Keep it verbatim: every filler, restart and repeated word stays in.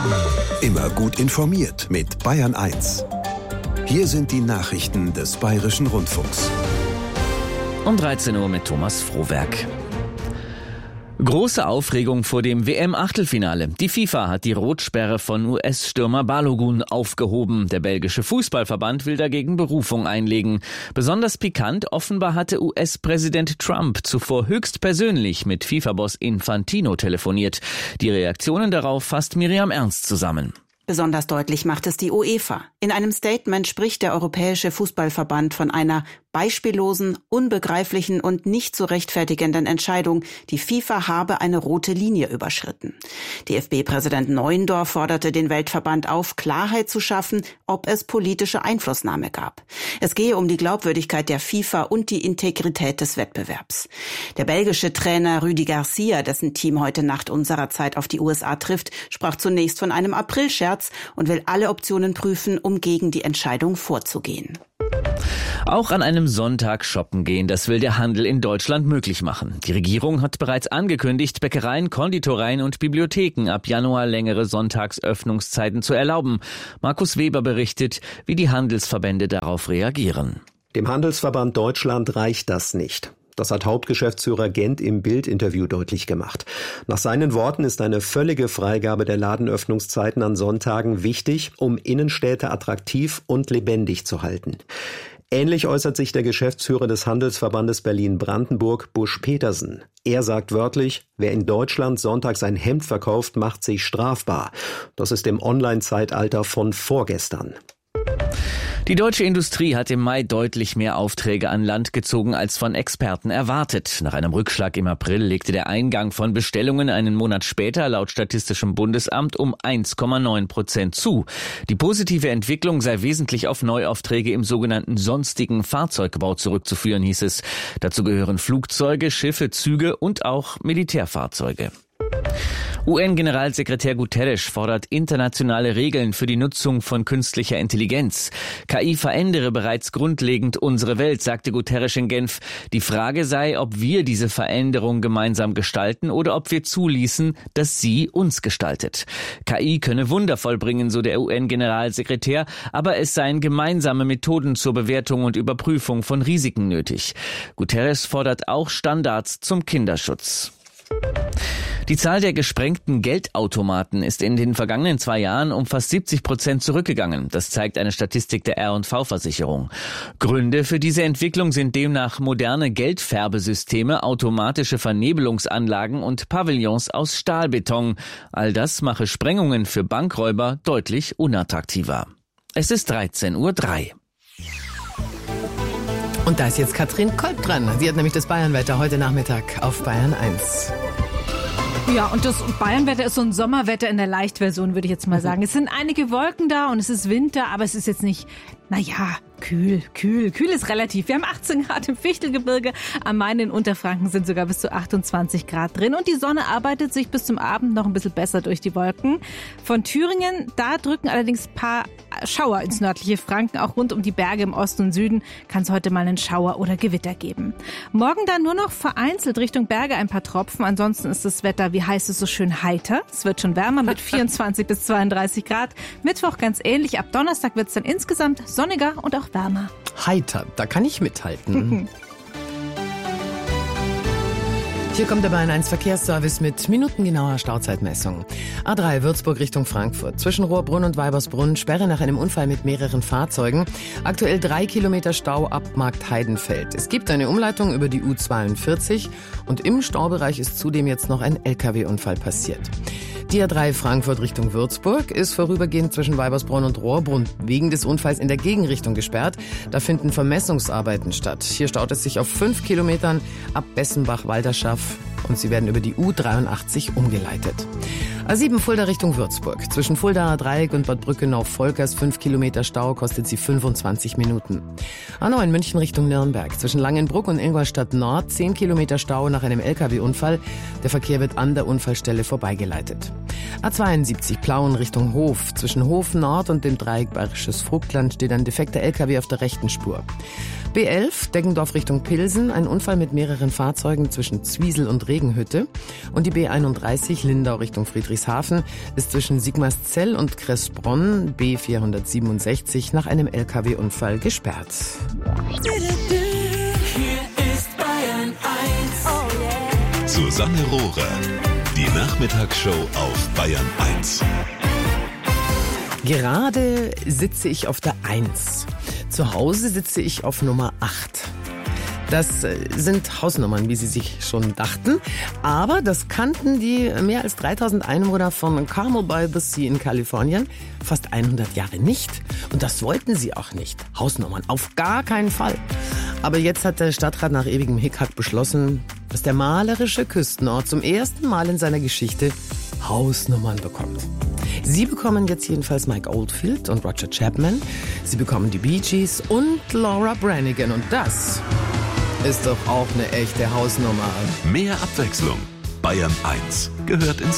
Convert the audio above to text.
Immer gut informiert mit Bayern eins. Hier sind die Nachrichten des Bayerischen Rundfunks. Um dreizehn Uhr mit Thomas Frohwerk. Große Aufregung vor dem W M-Achtelfinale. Die FIFA hat die Rotsperre von U S-Stürmer Balogun aufgehoben. Der belgische Fußballverband will dagegen Berufung einlegen. Besonders pikant, offenbar hatte U S-Präsident Trump zuvor höchstpersönlich mit FIFA-Boss Infantino telefoniert. Die Reaktionen darauf fasst Miriam Ernst zusammen. Besonders deutlich macht es die UEFA. In einem Statement spricht der Europäische Fußballverband von einer beispiellosen, unbegreiflichen und nicht zu rechtfertigenden Entscheidung. Die FIFA habe eine rote Linie überschritten. D F B-Präsident Neuendorf forderte den Weltverband auf, Klarheit zu schaffen, ob es politische Einflussnahme gab. Es gehe um die Glaubwürdigkeit der FIFA und die Integrität des Wettbewerbs. Der belgische Trainer Rudi Garcia, dessen Team heute Nacht unserer Zeit auf die U S A trifft, sprach zunächst von einem Aprilscherz und will alle Optionen prüfen, um gegen die Entscheidung vorzugehen. Auch an einem Sonntag shoppen gehen, das will der Handel in Deutschland möglich machen. Die Regierung hat bereits angekündigt, Bäckereien, Konditoreien und Bibliotheken ab Januar längere Sonntagsöffnungszeiten zu erlauben. Markus Weber berichtet, wie die Handelsverbände darauf reagieren. Dem Handelsverband Deutschland reicht das nicht. Das hat Hauptgeschäftsführer Gent im Bild-Interview deutlich gemacht. Nach seinen Worten ist eine völlige Freigabe der Ladenöffnungszeiten an Sonntagen wichtig, um Innenstädte attraktiv und lebendig zu halten. Ähnlich äußert sich der Geschäftsführer des Handelsverbandes Berlin-Brandenburg, Busch Petersen. Er sagt wörtlich, wer in Deutschland sonntags ein Hemd verkauft, macht sich strafbar. Das ist im Online-Zeitalter von vorgestern. Die deutsche Industrie hat im Mai deutlich mehr Aufträge an Land gezogen als von Experten erwartet. Nach einem Rückschlag im April legte der Eingang von Bestellungen einen Monat später laut Statistischem Bundesamt um eins Komma neun Prozent zu. Die positive Entwicklung sei wesentlich auf Neuaufträge im sogenannten sonstigen Fahrzeugbau zurückzuführen, hieß es. Dazu gehören Flugzeuge, Schiffe, Züge und auch Militärfahrzeuge. U N-Generalsekretär Guterres fordert internationale Regeln für die Nutzung von künstlicher Intelligenz. K I verändere bereits grundlegend unsere Welt, sagte Guterres in Genf. Die Frage sei, ob wir diese Veränderung gemeinsam gestalten oder ob wir zuließen, dass sie uns gestaltet. K I könne Wunder vollbringen, so der U N-Generalsekretär, aber es seien gemeinsame Methoden zur Bewertung und Überprüfung von Risiken nötig. Guterres fordert auch Standards zum Kinderschutz. Die Zahl der gesprengten Geldautomaten ist in den vergangenen zwei Jahren um fast siebzig Prozent zurückgegangen. Das zeigt eine Statistik der R und V-Versicherung. Gründe für diese Entwicklung sind demnach moderne Geldfärbesysteme, automatische Vernebelungsanlagen und Pavillons aus Stahlbeton. All das mache Sprengungen für Bankräuber deutlich unattraktiver. Es ist dreizehn Uhr drei. Und da ist jetzt Katrin Kolb dran. Sie hat nämlich das Bayernwetter heute Nachmittag auf Bayern eins. Ja, und das Bayernwetter ist so ein Sommerwetter in der Leichtversion, würde ich jetzt mal sagen. Es sind einige Wolken da und es ist Winter, aber es ist jetzt nicht, naja, kühl, kühl. Kühl ist relativ. Wir haben achtzehn Grad im Fichtelgebirge. Am Main in Unterfranken sind sogar bis zu achtundzwanzig Grad drin. Und die Sonne arbeitet sich bis zum Abend noch ein bisschen besser durch die Wolken. Von Thüringen, da drücken allerdings ein paar Schauer ins nördliche Franken. Auch rund um die Berge im Osten und Süden kann es heute mal einen Schauer oder Gewitter geben. Morgen dann nur noch vereinzelt Richtung Berge ein paar Tropfen. Ansonsten ist das Wetter, wie heißt es so schön, heiter. Es wird schon wärmer mit vierundzwanzig bis zweiunddreißig Grad. Mittwoch ganz ähnlich. Ab Donnerstag wird es dann insgesamt sonniger und auch wärmer. Heiter, da kann ich mithalten. Hier kommt der Bayern eins Verkehrsservice mit minutengenauer Stauzeitmessung. A drei Würzburg Richtung Frankfurt. Zwischen Rohrbrunn und Weibersbrunn Sperre nach einem Unfall mit mehreren Fahrzeugen. Aktuell drei Kilometer Stau ab Markt Heidenfeld. Es gibt eine Umleitung über die U zweiundvierzig und im Staubereich ist zudem jetzt noch ein L K W-Unfall passiert. Die A drei Frankfurt Richtung Würzburg ist vorübergehend zwischen Weibersbrunn und Rohrbrunn wegen des Unfalls in der Gegenrichtung gesperrt. Da finden Vermessungsarbeiten statt. Hier staut es sich auf fünf Kilometern ab Bessenbach-Walderschaff und sie werden über die U dreiundachtzig umgeleitet. A sieben Fulda Richtung Würzburg. Zwischen Fuldaer Dreieck und Bad Brückenau-Volkers fünf Kilometer Stau kostet sie fünfundzwanzig Minuten. A neun München Richtung Nürnberg. Zwischen Langenbruck und Ingolstadt Nord zehn Kilometer Stau nach einem L K W-Unfall. Der Verkehr wird an der Unfallstelle vorbeigeleitet. A zweiundsiebzig Plauen Richtung Hof. Zwischen Hof Nord und dem Dreieck Bayerisches Vogtland steht ein defekter L K W auf der rechten Spur. B elf Deggendorf Richtung Pilsen. Ein Unfall mit mehreren Fahrzeugen zwischen Zwiesel und Regenhütte. Und die B einunddreißig Lindau Richtung Friedrichshain Friedrichshafen ist zwischen Sigmarszell und Kressbronn B vierhundertsiebenundsechzig nach einem L K W-Unfall gesperrt. Susanne Rohrer, die Nachmittagsshow auf Bayern eins. Gerade sitze ich auf der eins. Zu Hause sitze ich auf Nummer acht. Das sind Hausnummern, wie Sie sich schon dachten. Aber das kannten die mehr als dreitausend Einwohner von Carmel by the Sea in Kalifornien fast hundert Jahre nicht. Und das wollten sie auch nicht. Hausnummern, auf gar keinen Fall. Aber jetzt hat der Stadtrat nach ewigem Hickhack beschlossen, dass der malerische Küstenort zum ersten Mal in seiner Geschichte Hausnummern bekommt. Sie bekommen jetzt jedenfalls Mike Oldfield und Roger Chapman. Sie bekommen die Bee Gees und Laura Branigan. Und das ist doch auch eine echte Hausnummer. Mehr Abwechslung. Bayern eins gehört ins